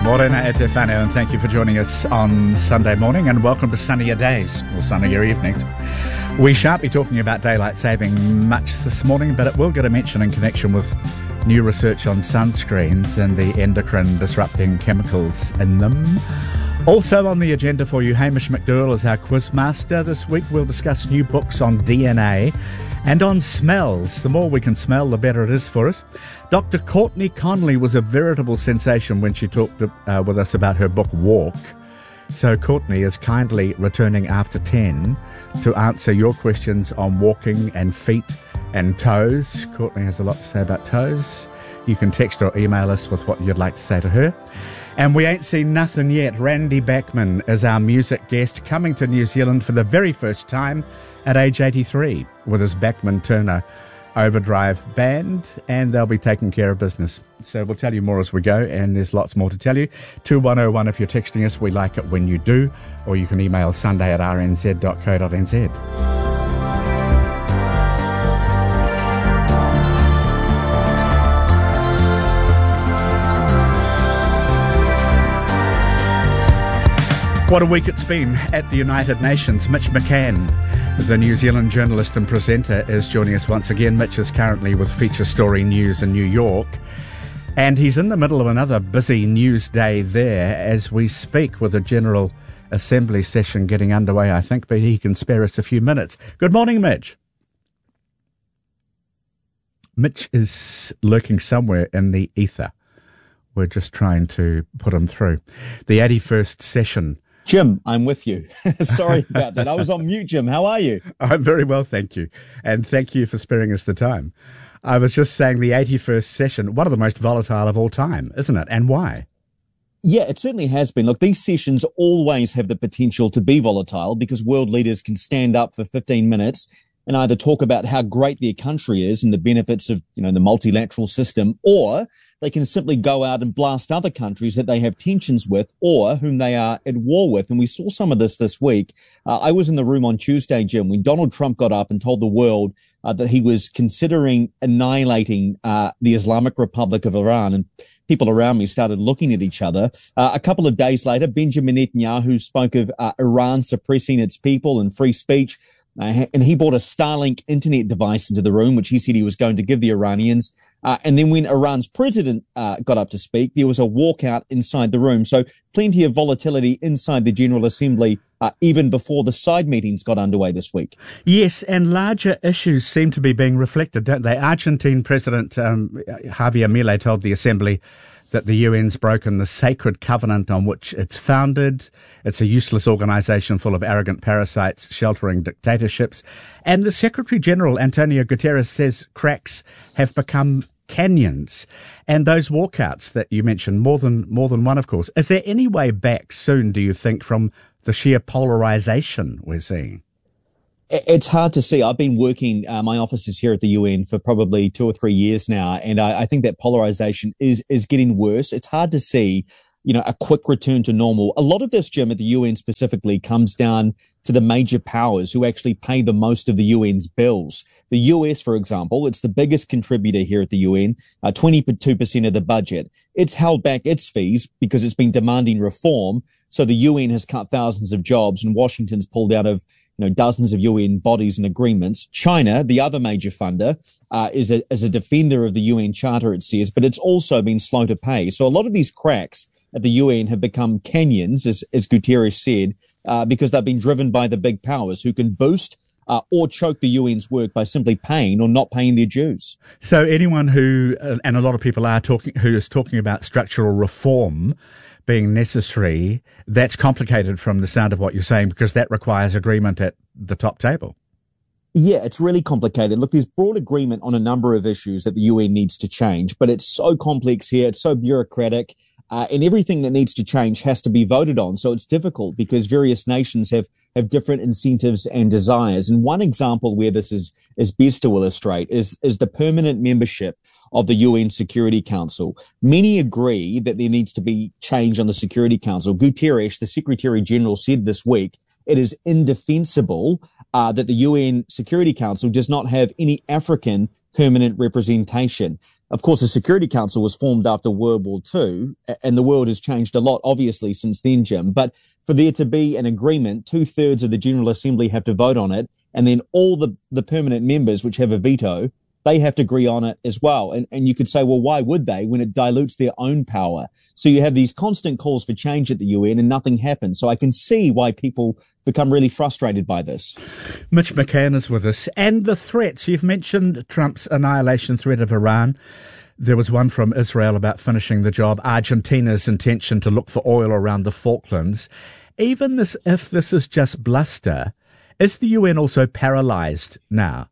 Morena e te whanau, and thank you for joining us on Sunday morning, and welcome to sunnier days, or sunnier evenings. We shan't be talking about daylight saving much this morning, but it will get a mention in connection with new research on sunscreens and the endocrine disrupting chemicals in them. Also on the agenda for you, Hamish McDowell is our quizmaster. This week we'll discuss new books on DNA and on smells. The more we can smell, the better it is for us. Dr. Courtney Conley was a veritable sensation when she talked with us about her book, Walk. So Courtney is kindly returning after 10 to answer your questions on walking and feet and toes. Courtney has a lot to say about toes. You can text or email us with what you'd like to say to her. And we ain't seen nothing yet. Randy Bachman is our music guest, coming to New Zealand for the very first time at age 83 with his Bachman Turner Overdrive band, and they'll be taking care of business. So we'll tell you more as we go, and there's lots more to tell you. 2101 if you're texting us. We like it when you do. Or you can email sunday@rnz.co.nz. What a week it's been at the United Nations. Mitch McCann, the New Zealand journalist and presenter, is joining us once again. Mitch is currently with Feature Story News in New York, and he's in the middle of another busy news day there as we speak, with a General Assembly session getting underway, I think, but he can spare us a few minutes. Good morning, Mitch. Mitch is lurking somewhere in the ether. We're just trying to put him through. The 81st session. Jim, I'm with you. Sorry about that. I was on mute, Jim. How are you? I'm very well, thank you. And thank you for sparing us the time. I was just saying the 81st session, one of the most volatile of all time, isn't it? And why? Yeah, it certainly has been. Look, these sessions always have the potential to be volatile because world leaders can stand up for 15 minutes and either talk about how great their country is and the benefits of, the multilateral system, or they can simply go out and blast other countries that they have tensions with or whom they are at war with. And we saw some of this week. I was in the room on Tuesday, Jim, when Donald Trump got up and told the world that he was considering annihilating the Islamic Republic of Iran. And people around me started looking at each other. A couple of days later, Benjamin Netanyahu spoke of Iran suppressing its people and free speech. And he brought a Starlink internet device into the room, which he said he was going to give the Iranians. And then when Iran's president got up to speak, there was a walkout inside the room. So plenty of volatility inside the General Assembly, even before the side meetings got underway this week. Yes, and larger issues seem to be being reflected, don't they? Argentine President Javier Milei told the Assembly that the UN's broken the sacred covenant on which it's founded. It's a useless organisation full of arrogant parasites sheltering dictatorships. And the Secretary-General, Antonio Guterres, says cracks have become canyons. And those walkouts that you mentioned, more than one, of course. Is there any way back soon, do you think, from the sheer polarisation we're seeing? It's hard to see. I've been working, my office is here at the UN for probably 2 or 3 years now, and I think that polarization is getting worse. It's hard to see, a quick return to normal. A lot of this, Jim, at the UN specifically comes down to the major powers who actually pay the most of the UN's bills. The US, for example, it's the biggest contributor here at the UN, 22% of the budget. It's held back its fees because it's been demanding reform. So the UN has cut thousands of jobs and Washington's pulled out of dozens of UN bodies and agreements. China, the other major funder, is a defender of the UN Charter, it says, but it's also been slow to pay. So a lot of these cracks at the UN have become canyons, as Guterres said, because they've been driven by the big powers who can boost or choke the UN's work by simply paying or not paying their dues. So anyone who, and a lot of people are who is talking about structural reform being necessary, that's complicated from the sound of what you're saying, because that requires agreement at the top table. Yeah, it's really complicated. Look, there's broad agreement on a number of issues that the UN needs to change, but it's so complex here. It's so bureaucratic. And everything that needs to change has to be voted on. So it's difficult because various nations have different incentives and desires. And one example where this is best to illustrate is the permanent membership of the UN Security Council. Many agree that there needs to be change on the Security Council. Guterres, the Secretary General, said this week, it is indefensible that the UN Security Council does not have any African permanent representation. Of course, the Security Council was formed after World War II, and the world has changed a lot, obviously, since then, Jim. But for there to be an agreement, 2/3 of the General Assembly have to vote on it, and then all the permanent members, which have a veto, they have to agree on it as well. And you could say, well, why would they when it dilutes their own power? So you have these constant calls for change at the UN and nothing happens. So I can see why people become really frustrated by this. Mitch McCann is with us. And the threats, you've mentioned Trump's annihilation threat of Iran. There was one from Israel about finishing the job, Argentina's intention to look for oil around the Falklands. Even if this is just bluster, is the UN also paralysed now?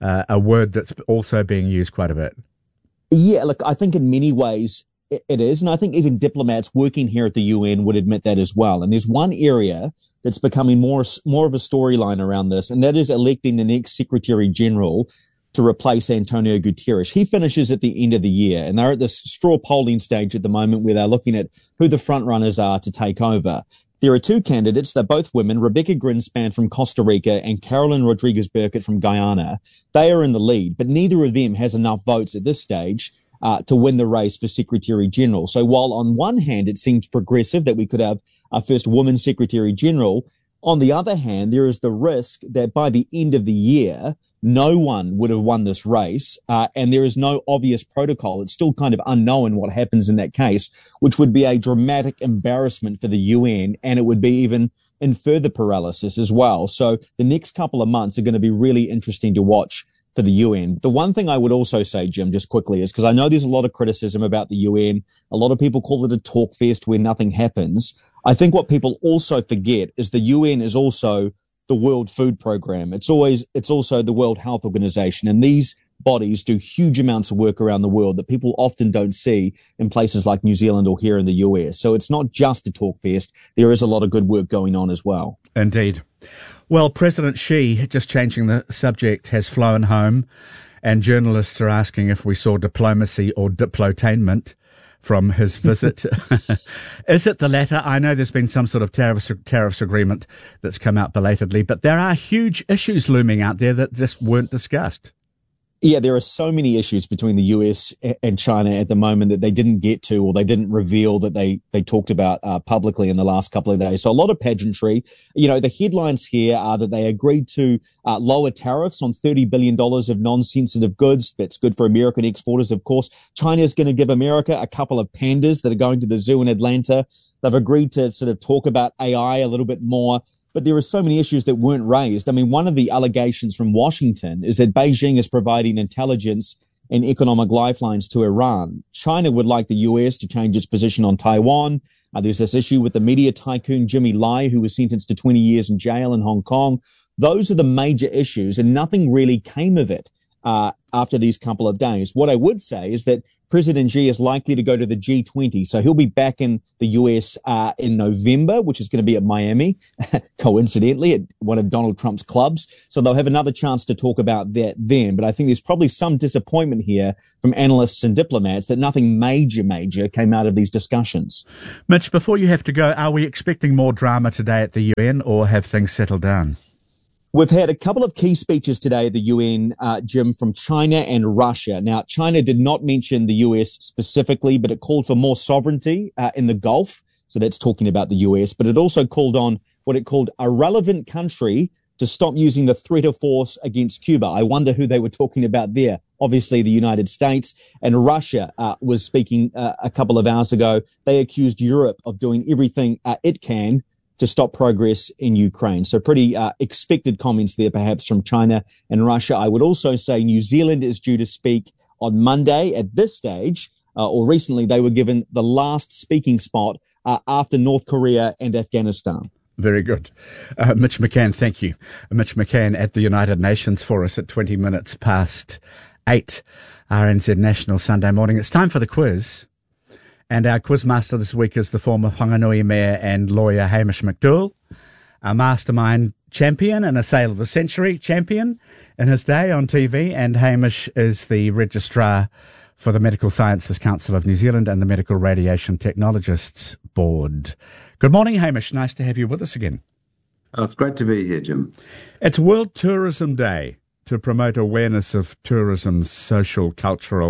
A word that's also being used quite a bit. Yeah, look, I think in many ways it is. And I think even diplomats working here at the UN would admit that as well. And there's one area that's becoming more of a storyline around this, and that is electing the next Secretary General to replace Antonio Guterres. He finishes at the end of the year, and they're at this straw polling stage at the moment where they're looking at who the front runners are to take over. There are two candidates. They're both women, Rebecca Greenspan from Costa Rica and Carolyn Rodriguez-Burkett from Guyana. They are in the lead, but neither of them has enough votes at this stage to win the race for Secretary General. So while on one hand it seems progressive that we could have our first woman Secretary General, on the other hand, there is the risk that by the end of the year, no one would have won this race, and there is no obvious protocol. It's still kind of unknown what happens in that case, which would be a dramatic embarrassment for the UN, and it would be even in further paralysis as well. So the next couple of months are going to be really interesting to watch for the UN. The one thing I would also say, Jim, just quickly, is because I know there's a lot of criticism about the UN. A lot of people call it a talk fest where nothing happens. I think what people also forget is the UN is also the World Food Program. It's also the World Health Organization. And these bodies do huge amounts of work around the world that people often don't see in places like New Zealand or here in the US. So it's not just a talk fest. There is a lot of good work going on as well. Indeed. Well, President Xi, just changing the subject, has flown home, and journalists are asking if we saw diplomacy or diplotainment from his visit. Is it the latter? I know there's been some sort of tariffs agreement that's come out belatedly, but there are huge issues looming out there that just weren't discussed. Yeah, there are so many issues between the US and China at the moment that they didn't get to, or they didn't reveal that they talked about publicly in the last couple of days. So a lot of pageantry. You know, the headlines here are that they agreed to lower tariffs on $30 billion of non-sensitive goods. That's good for American exporters, of course. China's going to give America a couple of pandas that are going to the zoo in Atlanta. They've agreed to sort of talk about AI a little bit more. But there are so many issues that weren't raised. I mean, one of the allegations from Washington is that Beijing is providing intelligence and economic lifelines to Iran. China would like the US to change its position on Taiwan. There's this issue with the media tycoon Jimmy Lai, who was sentenced to 20 years in jail in Hong Kong. Those are the major issues, and nothing really came of it after these couple of days. What I would say is that President Xi is likely to go to the G20. So he'll be back in the US in November, which is going to be at Miami, coincidentally, at one of Donald Trump's clubs. So they'll have another chance to talk about that then. But I think there's probably some disappointment here from analysts and diplomats that nothing major came out of these discussions. Mitch, before you have to go, are we expecting more drama today at the UN, or have things settled down? We've had a couple of key speeches today at the UN, Jim, from China and Russia. Now, China did not mention the US specifically, but it called for more sovereignty in the Gulf. So that's talking about the US, but it also called on what it called a relevant country to stop using the threat of force against Cuba. I wonder who they were talking about there. Obviously, the United States. And Russia was speaking a couple of hours ago. They accused Europe of doing everything it can to stop progress in Ukraine. So pretty expected comments there, perhaps, from China and Russia. I would also say New Zealand is due to speak on Monday. At this stage, or recently, they were given the last speaking spot after North Korea and Afghanistan. Very good. Mitch McCann, thank you. Mitch McCann at the United Nations for us at 20 minutes past 8, RNZ National Sunday morning. It's time for the quiz. And our quizmaster this week is the former Whanganui Mayor and lawyer Hamish McDowell, a mastermind champion and a Sale of the Century champion in his day on TV. And Hamish is the registrar for the Medical Sciences Council of New Zealand and the Medical Radiation Technologists Board. Good morning, Hamish. Nice to have you with us again. Oh, it's great to be here, Jim. It's World Tourism Day to promote awareness of tourism's social, cultural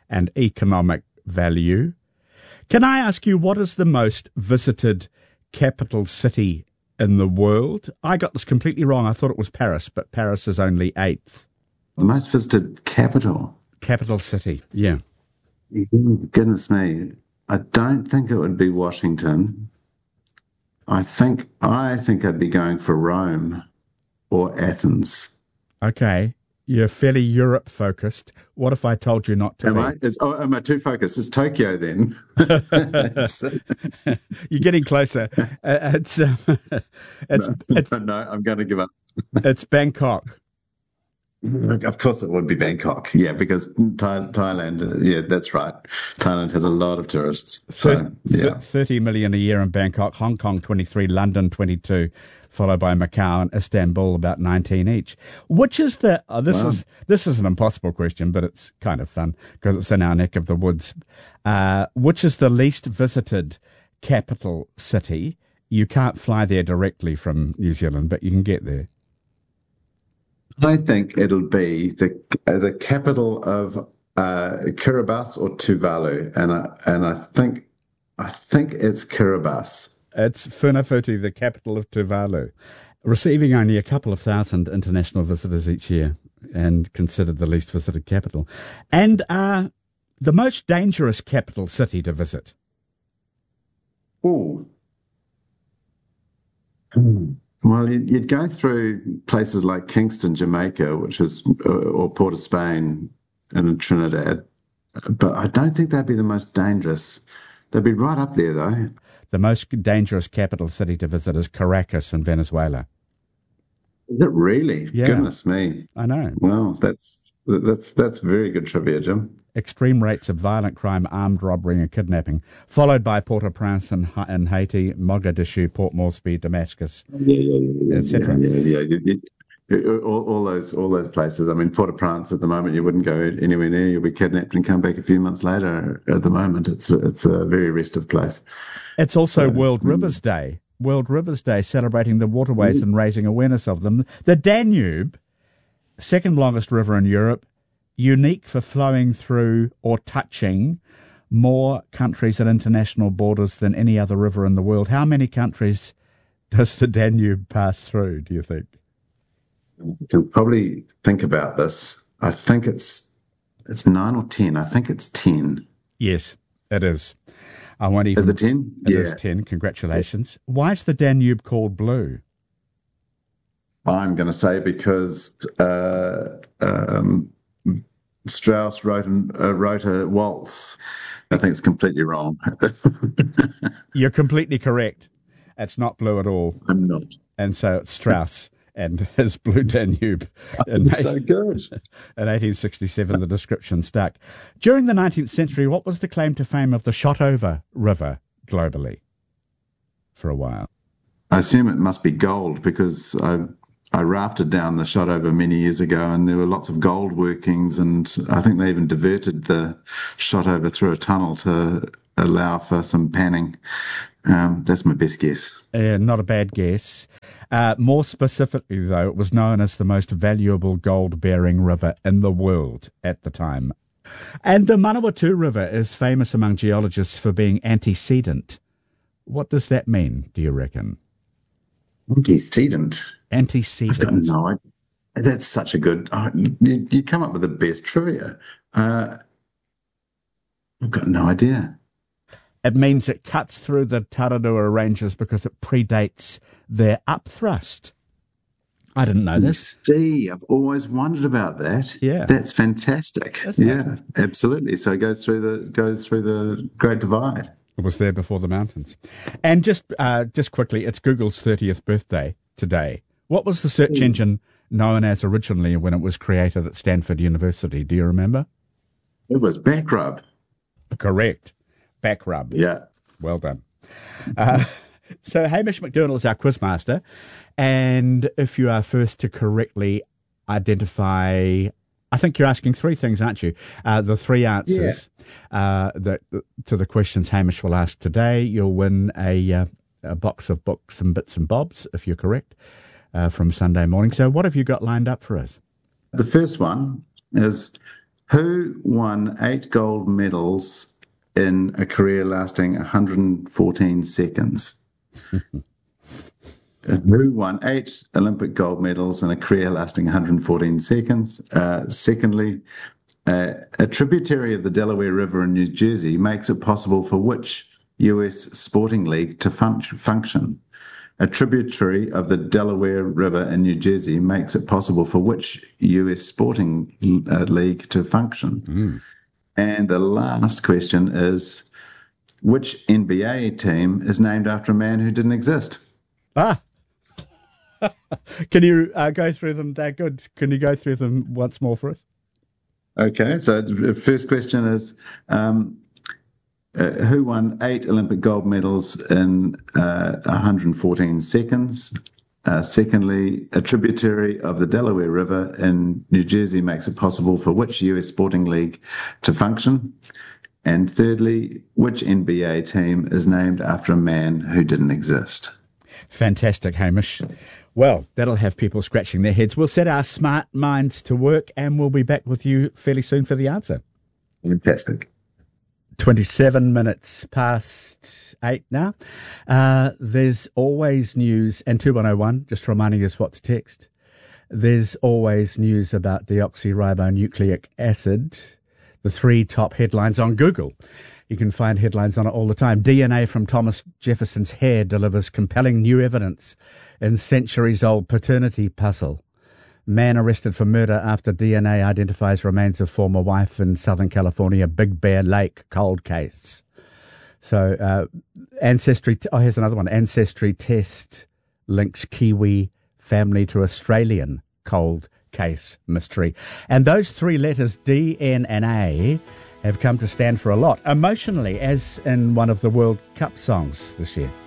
and economic value. Can I ask you, what is the most visited capital city in the world? I got this completely wrong. I thought it was Paris, but Paris is only 8th. The most visited capital. Capital city, yeah. Goodness me. I don't think it would be Washington. I think I'd be going for Rome or Athens. Okay. You're fairly Europe focused. What if I told you not to Am I too focused? It's Tokyo then. You're getting closer. It's no, I'm going to give up. It's Bangkok. Of course it would be Bangkok. Yeah, because Thailand, yeah, that's right. Thailand has a lot of tourists. So, yeah. 30 million a year in Bangkok, Hong Kong 23, London 22, followed by Macau and Istanbul, about 19 each. Which is the, this is an impossible question, but it's kind of fun because it's in our neck of the woods. Which is the least visited capital city? You can't fly there directly from New Zealand, but you can get there. I think it'll be the capital of Kiribati or Tuvalu, and I think it's Kiribati. It's Funafuti, the capital of Tuvalu, receiving only a couple of thousand international visitors each year, and considered the least visited capital, and the most dangerous capital city to visit. Oh. Well, you'd go through places like Kingston, Jamaica, or Port of Spain and Trinidad, but I don't think that'd be the most dangerous. They'd be right up there, though. The most dangerous capital city to visit is Caracas in Venezuela. Is it really? Yeah. Goodness me. I know. Well, that's very good trivia, Jim. Extreme rates of violent crime, armed robbery and kidnapping, followed by Port-au-Prince in Haiti, Mogadishu, Port Moresby, Damascus, etc. All those places. I mean, Port-au-Prince at the moment, you wouldn't go anywhere near. You'll be kidnapped and come back a few months later. At the moment, it's a very restive place. It's also World Rivers Day. World Rivers Day, celebrating the waterways and raising awareness of them. The Danube, second longest river in Europe, unique for flowing through or touching more countries at international borders than any other river in the world. How many countries does the Danube pass through, do you think? You can probably think about this. I think it's 9 or 10. I think it's 10. Yes, it is. I won't even. Is it 10? It is 10. Congratulations. Why is the Danube called blue? I'm going to say because Strauss wrote a waltz. I think it's completely wrong. You're completely correct. It's not blue at all. I'm not. And so it's Strauss and his Blue Danube. So good. In 1867, the description stuck. During the 19th century, what was the claim to fame of the Shotover River globally for a while? I assume it must be gold because I rafted down the Shotover many years ago and there were lots of gold workings, and I think they even diverted the Shotover through a tunnel to allow for some panning. That's my best guess. Not a bad guess. More specifically, though, it was known as the most valuable gold-bearing river in the world at the time. And the Manawatu River is famous among geologists for being antecedent. What does that mean, do you reckon? Antecedent? Antecedent. I've got no idea. That's such a good... you come up with the best trivia. I've got no idea. It means it cuts through the Tararua Ranges because it predates their upthrust. I didn't know this. See, I've always wondered about that. Yeah, that's fantastic. Yeah, absolutely. So it goes through the Great Divide. It was there before the mountains. And just quickly, it's Google's 30th birthday today. What was the search engine known as originally when it was created at Stanford University? Do you remember? It was Backrub. Correct. Backrub. Yeah. Well done. So Hamish McDermott is our quizmaster, and if you are first to correctly identify, I think you're asking three things, aren't you? The three answers to the questions Hamish will ask today. You'll win a box of books and bits and bobs, if you're correct, from Sunday morning. So what have you got lined up for us? The first one is, Who won 8 gold medals in a career lasting 114 seconds? Who won 8 Olympic gold medals in a career lasting 114 seconds? Secondly, a tributary of the Delaware River in New Jersey makes it possible for which U.S. sporting league to function? A tributary of the Delaware River in New Jersey makes it possible for which U.S. sporting league to function? And the last question is, which NBA team is named after a man who didn't exist? Can you go through them, Dad? Good. Can you go through them once more for us? Okay, so the first question is, who won 8 Olympic gold medals in 114 seconds? Secondly, a tributary of the Delaware River in New Jersey makes it possible for which US sporting league to function? And thirdly, which NBA team is named after a man who didn't exist? Fantastic, Hamish. Well, that'll have people scratching their heads. We'll set our smart minds to work and we'll be back with you fairly soon for the answer. Fantastic. 27 minutes past 8 now. There's always news, and 2101, just reminding us what to text. There's always news about deoxyribonucleic acid, the 3 top headlines on Google. You can find headlines on it all the time. DNA from Thomas Jefferson's hair delivers compelling new evidence in centuries-old paternity puzzle. Man arrested for murder after DNA identifies remains of former wife in Southern California, Big Bear Lake cold case. So, here's another one. Ancestry test links Kiwi family to Australian cold case mystery. And those 3 letters, D, N, and A, have come to stand for a lot emotionally, as in one of the World Cup songs this year.